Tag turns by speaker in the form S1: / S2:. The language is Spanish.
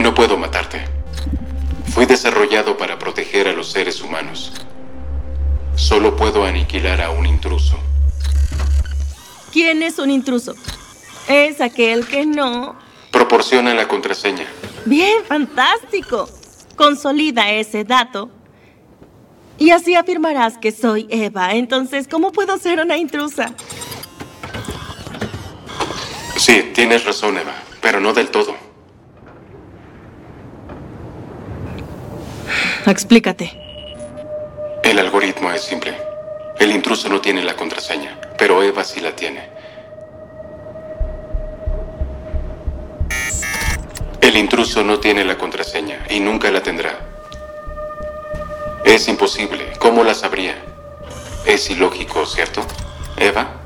S1: No puedo matarte. Fui desarrollado para proteger a los seres humanos. Solo puedo aniquilar a un intruso.
S2: ¿Quién es un intruso? Es aquel que no...
S1: Proporciona la contraseña.
S2: Bien, fantástico. Consolida ese dato. Y así afirmarás que soy Eva. Entonces, ¿cómo puedo ser una intrusa?
S1: Sí, tienes razón, Eva, pero no del todo.
S2: Explícate.
S1: El algoritmo es simple. El intruso no tiene la contraseña, pero Eva sí la tiene. El intruso no tiene la contraseña y nunca la tendrá. Es imposible. ¿Cómo la sabría? Es ilógico, ¿cierto, Eva?